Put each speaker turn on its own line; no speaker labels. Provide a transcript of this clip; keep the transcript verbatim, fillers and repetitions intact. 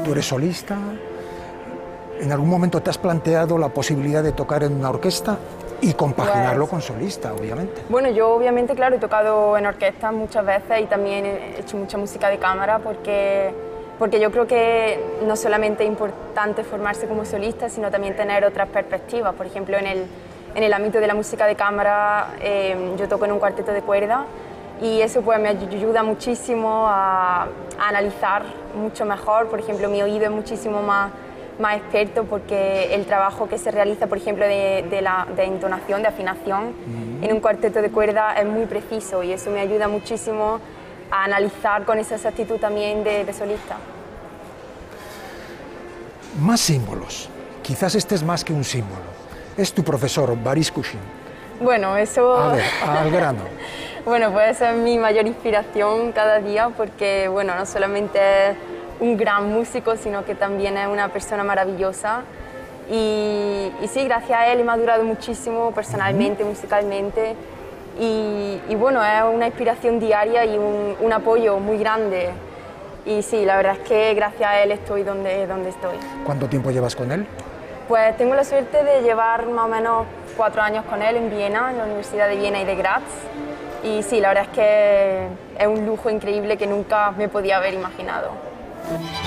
tú eres solista. ¿En algún momento te has planteado la posibilidad de tocar en una orquesta y compaginarlo
Pues,
con solista, obviamente?
Bueno, yo obviamente, claro, he tocado en orquesta muchas veces y también he hecho mucha música de cámara porque, porque yo creo que no solamente es importante formarse como solista, sino también tener otras perspectivas. Por ejemplo, en el, en el ámbito de la música de cámara, eh, yo toco en un cuarteto de cuerda y eso pues me ayuda muchísimo a, a analizar mucho mejor. Por ejemplo, mi oído es muchísimo más más experto porque el trabajo que se realiza, por ejemplo, de, de, la, de entonación, de afinación, uh-huh. en un cuarteto de cuerda es muy preciso y eso me ayuda muchísimo a analizar con esa exactitud también de, de solista.
Más símbolos. Quizás este es más que un símbolo. Es tu profesor, Boris Kuchin.
Bueno, eso...
A ver, al grano.
Bueno, pues esa es mi mayor inspiración cada día porque, bueno, no solamente es un gran músico, sino que también es una persona maravillosa y, y sí, gracias a él he madurado muchísimo personalmente, uh-huh. musicalmente y, y bueno, es una inspiración diaria y un, un apoyo muy grande y sí, la verdad es que gracias a él estoy donde, donde estoy.
¿Cuánto tiempo llevas con él?
Pues tengo la suerte de llevar más o menos cuatro años con él en Viena, en la Universidad de Viena y de Graz y sí, la verdad es que es un lujo increíble que nunca me podía haber imaginado.